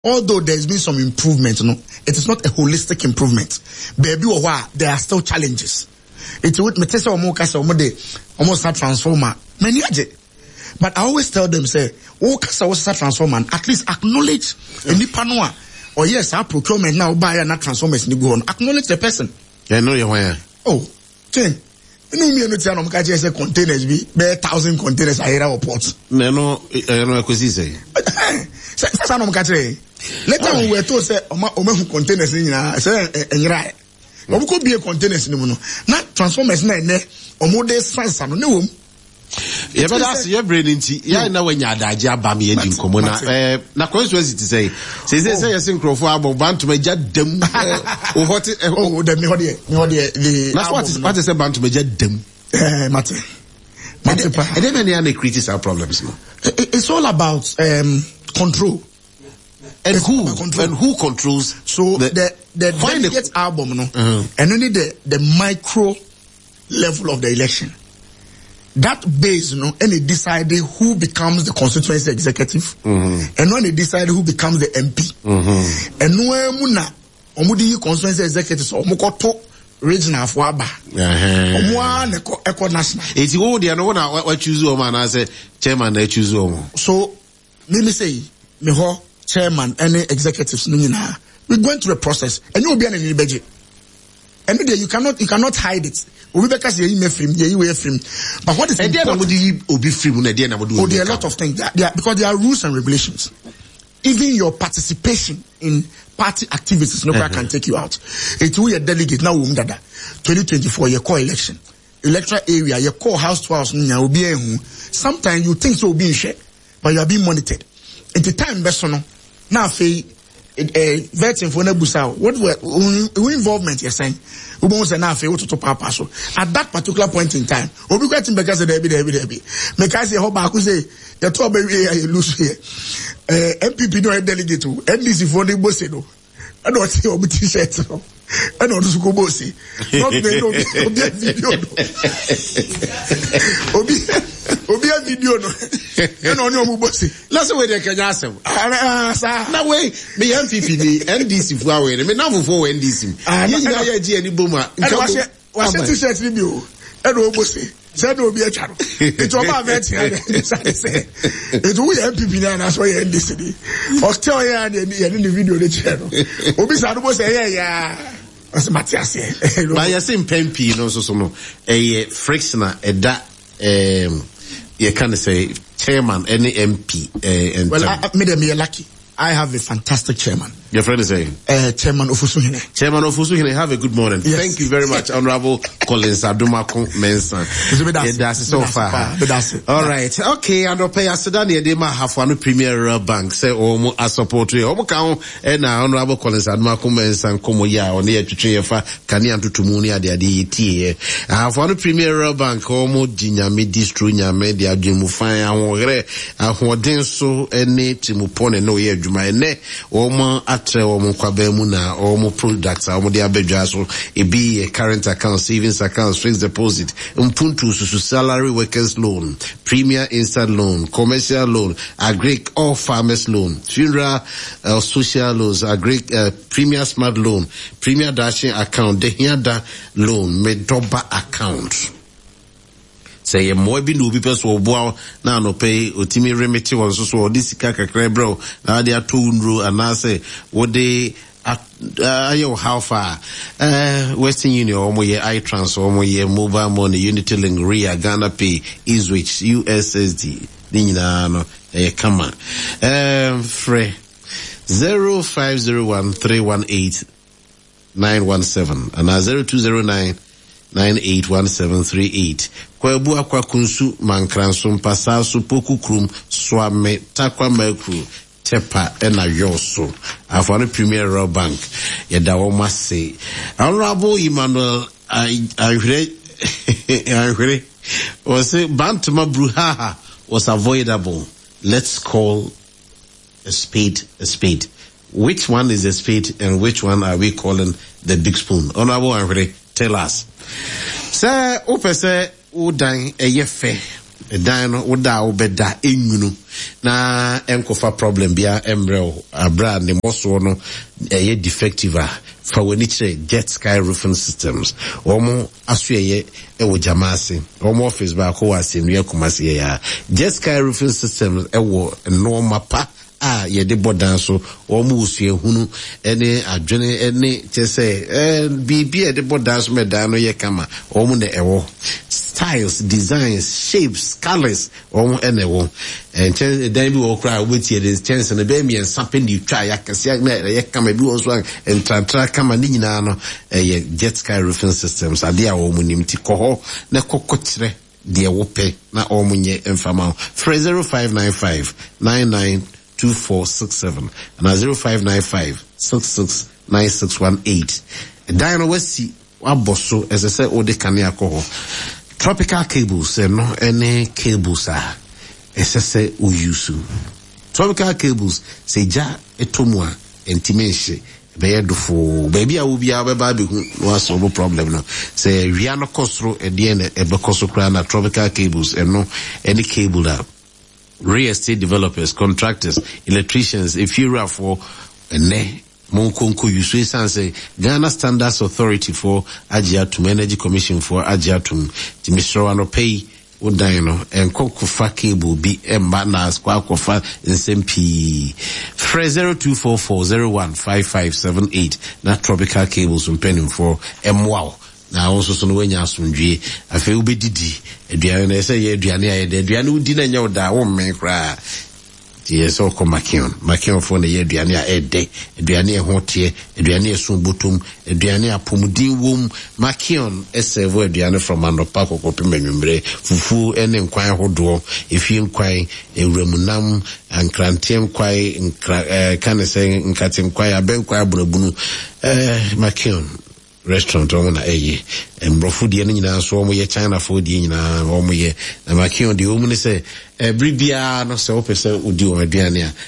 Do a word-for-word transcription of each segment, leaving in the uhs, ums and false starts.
although there's been some improvement, you know, it is not a holistic improvement. Baby, or why there are still challenges. It's with me tell omo kasa omo de almost start transformer. Many aje. But I always tell them say, oh kasa was start transformer. At least acknowledge any panwa. Or yes, our procurement now buy and not transformers ni go on. Acknowledge the person. Yeah, no, you're Oh, ten. You know me, no tell no mkaje say containers be be thousand containers a here port. No, no, no, because he say. Say, say no mkaje. Later we were told say oma oma containers ni na say enra. Obu ko be containers ni mu no. Na transformers na ene omo de sansa no ne wom. Yeah, but that's your brain into yeah na when you adaje abam ye din komo na eh na constituency to say say say say yes nkrofo abon bantu meja dem o hot oh dem me hot here me hot here the that's what is what is bantu meja dem eh mate mate pa e dey many and critical problems no. It's all about um control. And who control. And who controls so the the, the delegate the, album no uh-huh. And only the the micro level of the election. That base, you know, and they decide who becomes the constituency executive, mm-hmm. And when they decide who becomes the M P, mm-hmm. And when muna omudi constituency executive so omokoto regional for aba, omwa neko eco national. It's who they no na what choose o man as chairman they choose o. So let me say, me ho chairman any executives no nyina. We're going through a process, and you will be an in budget. And you cannot you cannot hide it. But what is and important? Be free when they oh, there are a lot of things there, there, because there are rules and regulations. Even your participation in party activities, nobody uh-huh. can take you out. It's who your delegate now. twenty twenty-four, your core election, electoral area, your core house to house. Sometimes you think so being shared, but you are being monitored. At the time, best no now say. Eh, vetting for Nebusa, what were involvement you're saying? Who wants an affair to papa so at that particular point in time, or we got him because of Debbie, Debbie, Debbie. Make I say, how about say, the top baby you lose here. Eh, M P P no delegate to N D C for the Boseno. I don't see what t-shirt. I don't know go bossy. Not me, no, Obi video. Obi, Obi video no. I don't know bossy. Let's wait there, can you ask him? Ah, sir. No way. Me M P P the N D C for away. Me now for N D C. Ah, you know ya G any boomer. What's your what's your t-shirt review? I don't bossy. Said no be a channel. It's over vet here. It's who M P P now, that's why N D C. Or tell ya the the video the channel. Obi Sadubo say yeah yeah. As Matthias here. But you see pen P, you know, so so no. A friction a that um you can say chairman any M P uh, and well I made me lucky. I have a fantastic chairman. Your friend is saying? Uh, Chairman Ofusuhene. Chairman Ofusuhene, have a good morning. Yes. Thank you very much, Honorable Collins Adumako Mensan. Yeah, that's so far. All right. Okay, and I'll pay us down here. They might have one Premier Bank. Say, oh, I support you. Oh, count and Honorable Collins Adumako Mensan, Komo ya, on the Chuchefa, Kanian to Tumunia, the D T. I have one Premier Bank, Homo, Jinyami, Distru, Nyame, the Ajimufaya, Hore, Ahodenso, any Timupone, no, yeah, Jumaine, Oma, atre omo kwabemu na omo products omo de abedwa so e be a current account, savings account, fixed deposit, mpuntu susu salary workers loan, premier instant loan, commercial loan, agri or farmers loan, funeral uh, social loans, agri uh, premier smart loan, premier dashing account, dehiada loan, medoba account. Say a more be no people so bow now no pay otimi remedy was so this kaka bro now they are two rule and I say what they uh yo how far uh Western Union or more I transfer or more mobile money Unity Link Ria Ghana Pay Iswitch U S S D Nina no eh come on um free zero five zero one three one eight nine one seven and zero two zero nine nine eight one seven three eight. Kwa ebu akwa kunsu mankranso mpasa su poku krum swame takwa mekru tepa ena yoso. Afwane Premier Royal Bank yeda woma se. Honorable Emmanuel Ahire Ahire was say Bantama Bruhaha was avoidable. Let's call a spade a spade. Which one is a spade and which one are we calling the big spoon? Honorable Ahire, tell us. Sir, ope se udan e yefe dino woda obeda enwunu na enkofa problem bia embrel abra ne moso no eye defective fa wani kire Jet Sky Roofing Systems omo asoye ewo jamase omo office ba ko wasenua kumase ya Jet Sky Roofing Systems ewo no mapa a ye de bodan so o mu usue hunu ene adwene ene chese eh bibia de bodan so medan no ye kama o mu ne ewo styles, designs, shapes, colors o mu ene wo en chen dan bi wo kra wetie de chance na be mi en sapen di twa ya kase na ye kama bi wo so en trantra kama ni nyina no ye Jet Sky Roofing Systems ade a wo mu nimti ko ho na kokokire de wo pe na o mu nye enfama zero five nine five nine nine two four six seven and zero five nine five six six nine six one eight. Diana Westi waboso as I say o de kania ko tropical cables eh, no any cables ah as I say uyusu tropical cables say ja etomwa entimense be dofo baby a obi a be ba be hu no solve problem no say we are no kosro e de na e be kosro kra na tropical cables and no any cable that real estate developers, contractors, electricians, if you're for ne monkonko you say Ghana Standards Authority for Agiatum, Energy Commission for Agiatum, Timisro ano pay udino and kokufa cable be emba na squad kofa in sempi Fre zero two four four zero one five five seven eight na tropical cables um penning for M wow. Na also so no wenya asundwe afi ubedidi aduane na say ye aduane aye de aduane udi na nya oda wo men kra ti so ko makion makion fo na ye aduane a ede aduane e hote aduane e sun botom aduane apomudin wom makion eserve aduane from anopa kokopem anwumre fufu ene nkwan hodo efi nkwan ewramunam ankrantem kwai nkra kan say nkatem kwai abenkwan abrabunu eh makion restaurant on na eye embrofo de ne nyina so omo ye China food de nyina omo ye na makion de omo ne se every bia no se opese odi o aduane a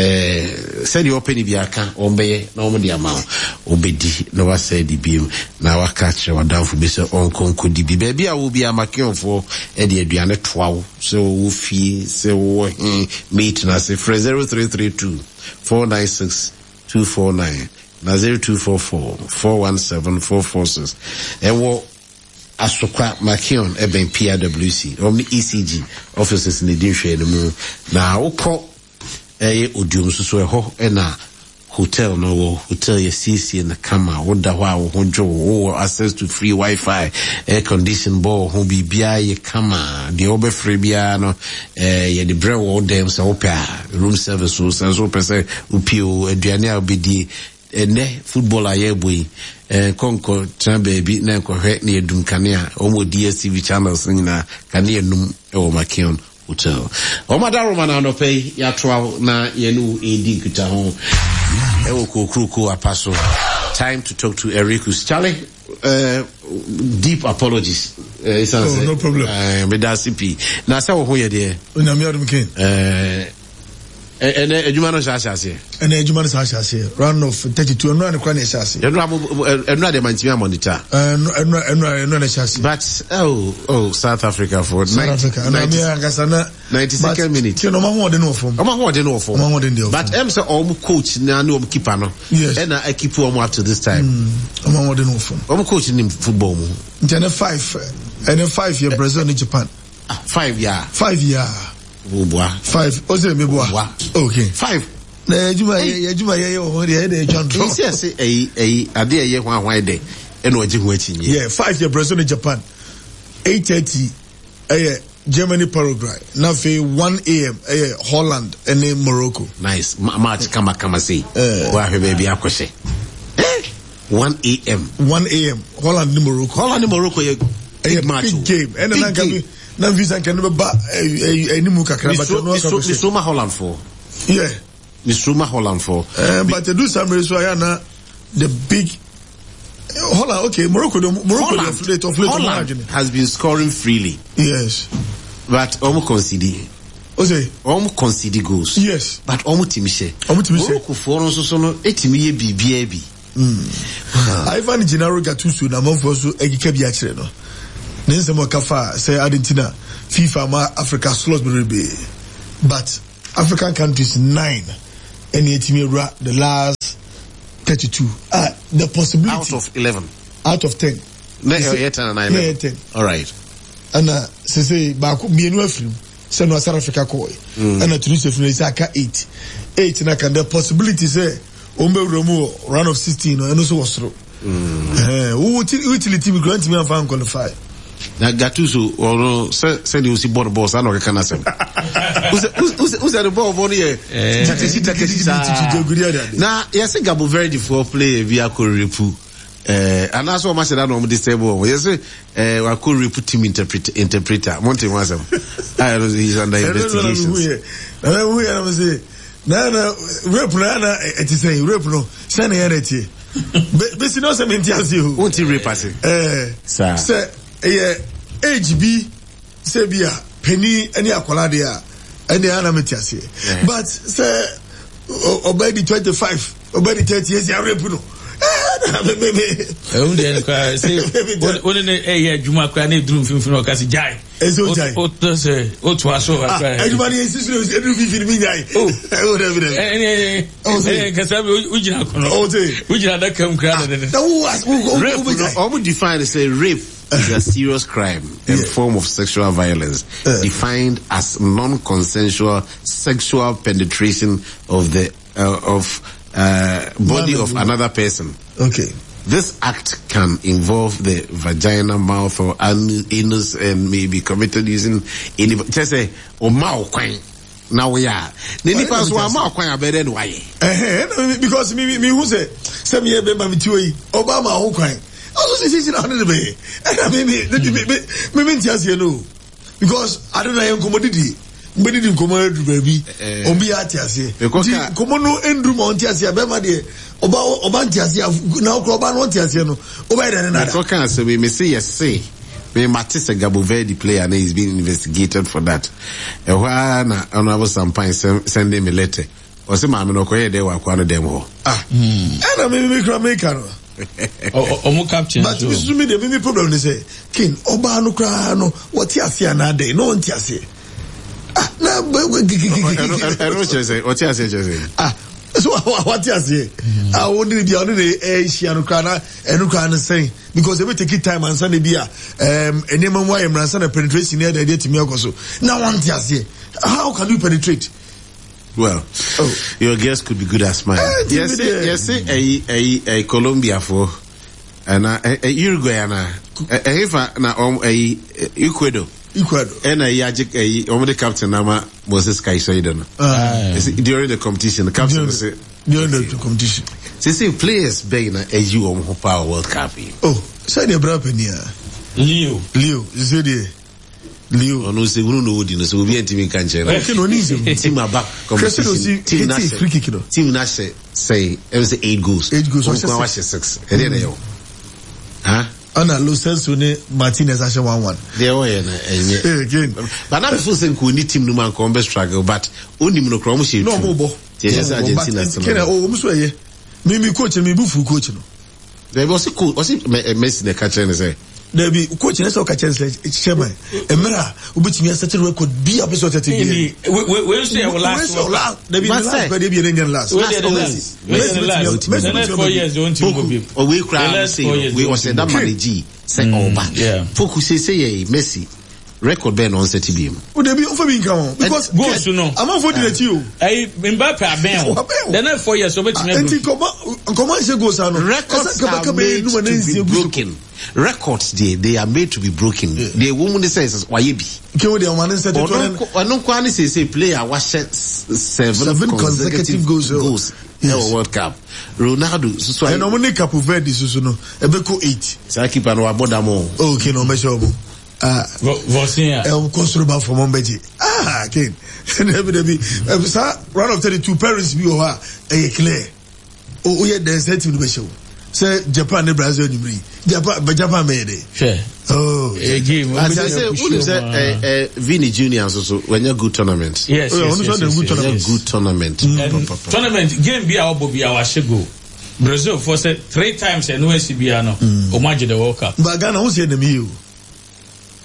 eh se de open bia ka ombe na omo de ama obedi no wa se di biem na wa catch wa danfo bi se onkonko di bi bia wo bia makion fo e de aduane toawo so wo fi se wo meet na se zero three three two four nine six two four nine na zero two four four four one seven four four six ewo asokwa makion eben P R W C omni E C G offices in the dinhwe no mu na ukọ eh odium so eho e na hotel no wo hotel ye C C in the kama woda wa wo hojo wo access to free Wi-Fi air condition ball ho bibia ye kama de obe free bia no eh ye de bre wo dem se opia room service so so pese upio aduane a obedi ene football aye boy eh konko tran baby na kohwe na edum kanea omo D S T V channels nyina kanea num e wo makion hotel o madaro mana no pay ya twa na ye nu edi kuta ho e wo kokruko apaso. Time to talk to Erikus Charlie. Uh, deep apologies. Uh, oh, no problem. Uh, with that C P. Now, say what you there? When I'm here, uh, and a human assassin. And a human assassin. Round of thirty-two. And run a cranny assassin. And rather, my team monitor. And not a chassis. But, oh, oh, South Africa for South Africa. And I'm here, Gasana. ninety-second minute. You know, my more than no form. I'm more than no form. But I'm so almost coach now, no keeper. Yes. And I keep warm up to this time. I'm more than no form. I'm coaching him football. Then five. And then five year Brazil in Japan. Five year. Five year. Five. Ose me boa. Okay. Five. Na ejuma ye ejuma ye o hori e dey John. He say say eh eh ade ye hwan hwan dey. E no oji hu achi nye. Yeah, five year Brazil in Japan. eight thirty eh Germany Paraguay. Now fe one A M eh Holland and Morocco. Nice. Match kama kama say. Wa hwe baby akose. Eh? one A M one A M Holland and Morocco. Holland and Morocco ye big match. Big game. And then can na visa can never ba any mu kakra but no so so ma Holland for yeah the Suma Holland for uh, but they do some race why na the big Holland okay Morocco the Morocco Holland, the of late Holland has been scoring freely yes but almost concede Ose almost concede goals yes but almost timishe almost timishe Morocco for no so so no etimi ye bibia bi mm Ivan Gennaro Gattuso na man for so egika bi a kire no Nense mo kafa say Argentina FIFA ma Africa slots be, but African countries nine and yet the last thirty-two. Ah, the possibility out of eleven, out of ten. No, eight and nine. Yeah, ten. All right. And uh, say say back be no film. Say no South Africa koi. And uh, Tunisia film is aka eight. Eight na can the possibility say ombe romo round of sixteen and also was through. Eh, who utility we grant me and fan qualify. Na Gattuso or say say you see board boss ano ka na sem. Who's who's the ball ball here? Na yes Gabo very difficult play via Korepu. Eh and also much that no disable. Yes eh wa Korepu team interpreter interpreter. Monte Wasam. I know he's under investigation. Na we am say na na rep na na it is say rep no. Say na here Be si no se mentiasi o. Won't you repass it? Eh sir. Say eh H B say bia penny any akwala de a any ana mentiasi. But say obedi twenty-five, obedi thirty years ya rep no. Eh unde kwa say one ne eh adwuma kwa na edrum finfin o kasi jai. Ezo jai. O to say o to aso kwa. Adwuma ne sisu edrum finfin mi jai. Oh. Oh David. Eh eh eh kasi ujina kono. Oh say. Ujina da kam kra da. That was rape. All we define is a rape is a serious crime and yeah. form of sexual violence uh. defined as non-consensual sexual penetration of the uh, of Uh, body of another person. Okay. This act can involve the vagina, mouth, or anus, and may be committed using any. Just say, "Oh, mouth queen." Now we are. The nippers were mouth queen are better than why? Because me, me, who say, "Some year, baby, me too." Obama, who queen? Also, this is another way. Maybe, maybe, just you know, because I don't know commodity. But didn't come out, baby. Obi atiasi. Because come no endru montiasi. Abema de oba oba atiasi. Now oba no atiasi no. Oba ida na. So can say we may say yes say. Me Matisse Gabo Verde player and he's being investigated for that. E wa na honorable Sampain send him a letter. O se ma me no koye de wa kwa no dem ho. Ah. Ana me me kra make no. O mo captain. But me so me de me problem is say kin oba no kra no what atiasi na dey no atiasi. Ah, na what you say? Ah, so what you say? I wouldn't be on the Asian Kana and Ukraine saying because they will take it time and Sunday beer. Um, and then why I'm ransom penetration near the idea to me also. Now, one say, how can you penetrate? Well, oh. Your guess could be good as mine. Uh, yes, yes, a a a Colombia for and a Uruguay and a na um a Ecuador. Ecuador. And a yajic a only captain Nama Moses Kaisaidon. During the competition, the captain said during the competition. They say players being a you on Power World Cup. Oh, say the Brapenia. Leo. Leo, you say the Leo. No, say we know the so we ain't even can change. Okay, no need team are back competition. Team Nash free kick. Team Nash say it was eight goals. Eight goals. One six. Huh? Ana Lo Celso ne Martinez ashe one one. There way na enye. Again. But now before say ko ni team no man ko be struggle but oni mu no kro mo she. No mo bo. Yes Argentina. Kena o mo so ye. Me me coach me bufu coach no. There was coach was Messi the catcher say. There be coach na so catcher say chairman. Emra obetimi set record bi episode thirty bi. We we say our last. There be last but there be any last. Last. Messi four years don't you go be. O we cry say we was that manage say oba. Focus say say Messi record ben on set bi. O dey be o fa bi nkan because goals to know. Am for the you. Eh Mbappe aben. The next four years obetimi. Enti koma koma say goals ano. Records are made to be broken. Records they they are made to be broken. Yeah. The woman says why you be. Kewo dey woman say to no kwani say say player was seven, seven consecutive goals goals in the World Cup. Ronaldo so so. And no money Cape Verde so no. Ebeko eight. Say keep an aboda mo. Okay no measure obo. Ah Vosia. El construba from Mombeji. Ah again. Every day sir round of thirty-two Paris bi o ha e clear. O ye den set to be show. Say Japan and Brazil ni bring. Japan but Japan made it. Sure. Oh, a game. I say who say eh Vini Junior so when you good tournament. Yes, oh, yes, yes, yes, good yes, tournament. yes. Good tournament. Mm. Tournament game be our Bobby our Shego. Brazil for say three times and no S B R no. Omaje the World Cup. But Ghana who say them you.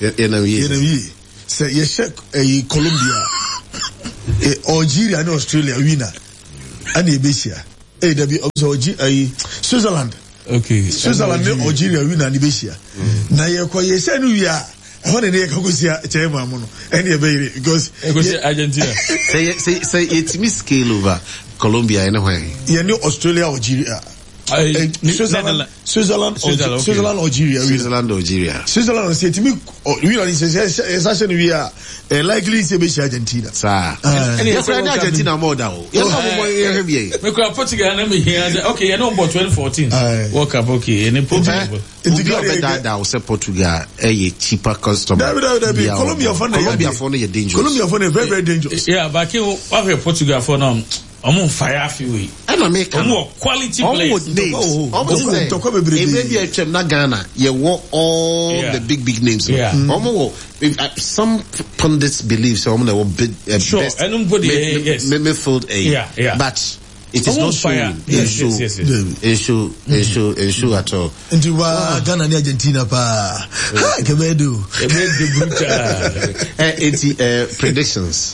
Enemy. Say you check a Colombia, Algeria and Australia winner. And Ebesia. A W also Switzerland. Okay. Switzerland and Algeria winner and Ebesia. Now you call you say we are. I want to hear Kakusia Chema Mono. Any baby because Argentina. Say say say it's me scale over Colombia anyway. You know Australia, Algeria. Switzerland, Switzerland, Switzerland, Switzerland, Algeria, Switzerland, Algeria. Switzerland. Say to me, we are is actually we are likely to be Argentina. Sir, Argentina more down. Yes, we could Portugal and me here. Okay, I know about twenty fourteen World Cup. Okay, and in Portugal, that was Portugal a cheaper customer. Colombia for Colombia for you dangerous. Colombia for very very dangerous. Yeah, but you have Portugal for now. I'm on fire for you. And I make a more quality players. Almost maybe a chef na Ghana. You walk all Yeah. the big big names. Yeah. Mm. Some pundits believe some of the big Sure, best anybody yes. midfield A. Yeah, yeah. But it is I'm not on fire. showing. Yes, yes, yes, yes. Issue, issue, issue at all. Into Ghana and Argentina pa. Ha, kemedu. Kemedu brutal. Eh, it's uh, predictions.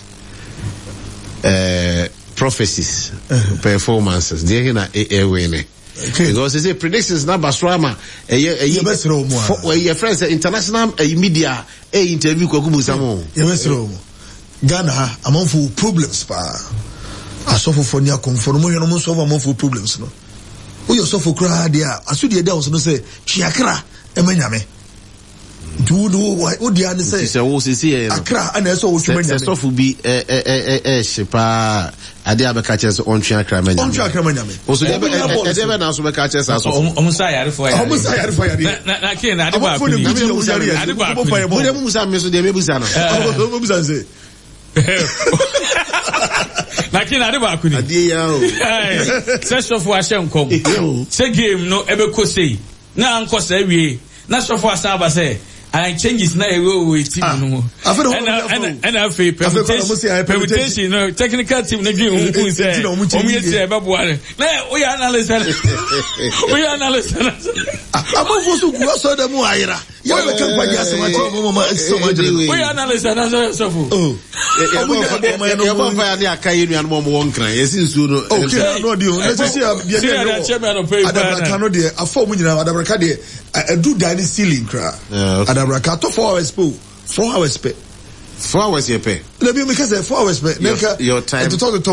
Uh, prophecies, uh-huh. Performances. They're gonna win it because it's a predictions. Now, Basrama, your friends, international media, a interview. Ghana, among full problems, pa. I suffer for near conform. You know, solve among full problems. No, we suffer cry there. I should hear those who say, Chiakra, Emanyame. Do do what would the answer say? So, what's here? Accra, and that's all. The stuff will be a a a a shepa. I did have a catches on Chiakra. On Chiakra, Emanyame. Also, never never now so catches as almost I had for almost I had for you. I can't. I don't for the I did for you. But I'm Musa Mister de Mebusana. Oh, Musa say. Na kin ade ba kuni. Ade ya o. Say sofo ahye nkom. Say game no ebe ko sei. Na anko say wie. Na sofo asaba say I changes na ewe we team no. And and I feel permutation. Permutation no technical team na game who say. Omo yesi ebe boare. Na we analyze. We analyze. Amo fosu ku so dem ayira. Ya be kan kwaji asema ti omo mama so much. We analyze na sofo. Oh. Ya ba fa ya ni akaye nu anu mo won kran. Yesi nsu no. Okay, no deal. Let's see bia dey. Adabra kan no dey afọ mu nyina adabra ka dey edu dani ceiling kra. Adabra ka to four hours po. four hours pe. Four hours you pay. Let me make say four hours pe. Your time. To talk to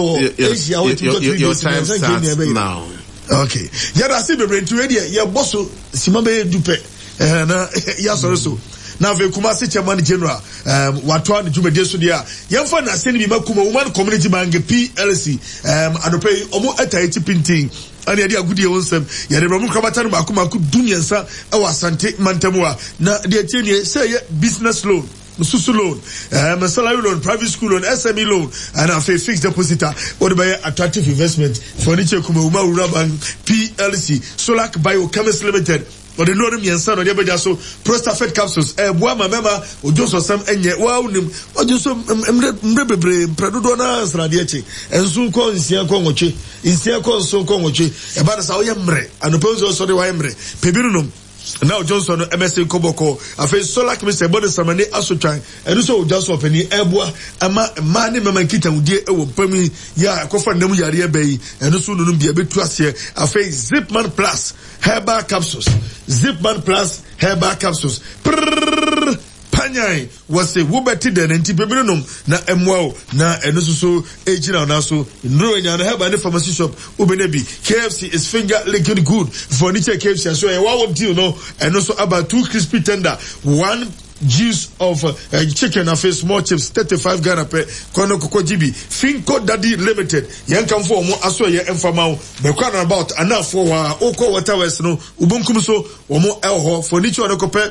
your time starts now. Okay. Ya da see bebre ntu dey ya bosso sima be dupe. Eh na ya so so. Na ve Kumasi chairman general um watwa ne djumade so dia yemfa na se ni makuma woman community bank P L C um anopay omo ataye tipintin ani ade agudie wonsem ya de bramu krabata no makuma ku dunyansa e wasante mantamua na de tienie say business loan Susu loan, um, salary loan, private school loan, S M E loan, and a fixed depositor, or the attractive investment, furniture, Kumuma, Uraban, P L C, Solak Biochemist Limited. Or the Northern Yansan or the Abajaso, Prostafed capsules, eh, Wama Mema, or Joseph Sam and yet, wow, or just some Mrebre, Pradona, Radiachi, and soon call in Sia Congoche, in Sia Con so Congoche, about us, Oyambre, and oppose also the Wambre, Pebinum. Now Johnson M S A Koboko I face so like Mister Body Samani Asotran and also just open the Ebwa ama mani mama kita udie ewo pami ya kofa nemu yare bei and also no be able to asie I face Zipman Plus herbal capsules Zipman Plus herbal capsules Prrrr. Panyai was a wubeti den and tipeminum na emwao na enusu ejina na so no nya na heba ne pharmacy shop ubenebi K F C is finger liquid good furniture K F C so e wa won deal no and also about two crispy tender one juice of uh, chicken and face small chips thirty-five Ghana per kono koko gibi Finco Daddy Limited yan kan for mo aso ye emfamao be kwana about enough for wa oko water west no ubunkum so wo mo elho furniture no kope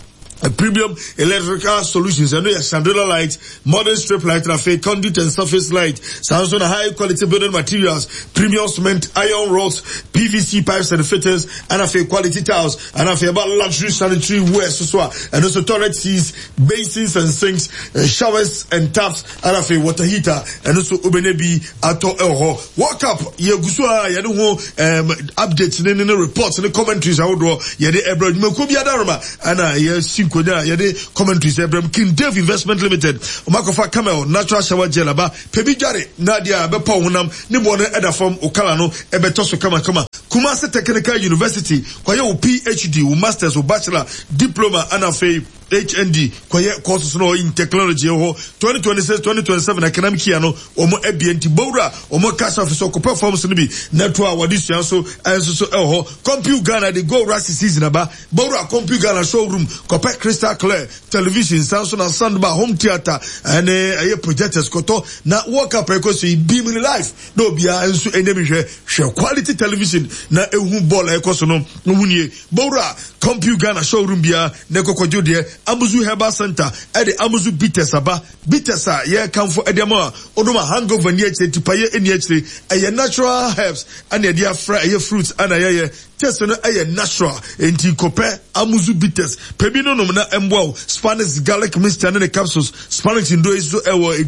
a premium electrical solutions. I know your chandelier light, modern strip light, and a fake conduit and surface light. Samsung high quality building materials, premium cement, iron rods, P V C pipes and fitters, and a fake quality tiles, and a fake about luxury sanitary ware, so and also toilet seats, basins and sinks, uh, showers and taps, and a fake water heater, and also ubenebi ato elho. Walk up, ye gusua, ye no um updates, in the reports, and the commentaries, I would draw, ye the ebro, me kubi adarma, and I ye konya yede commentaries Abraham King Dave Investment Limited omakofa camel natural shower gel aba pebi jare na dia be pa honam ne bo no eda form okala no ebeto so kama kama Kumasi Technical University kwaye o P H D o masters o bachelor diploma anafe H N D kwaye courses no in technology ho twenty twenty-six twenty twenty-seven academic year no omo A B N T bowra omo cash officer ko performance no bi network wadisuan so enso so ho Compu Ghana the go rush season aba bowra Compu Ghana showroom ko pe crystal clear television Samsung and soundbar home theater and eh projectors koto na work up because e beam life no bia enso enemi hwe hwe quality television na ehu ball ekoso no wunie bowra Compu Ghana showroom bia ne kokojo de Amuzu Herbal Center at the Amuzu Bitesaba Bitesa ye come for edema odoma hangover near to paye any actually a natural herbs and the dear fruits and a test no a natural enti kope Amuzu Bites pebino no na embo Spanish garlic mixture and the capsules Spanish indo is so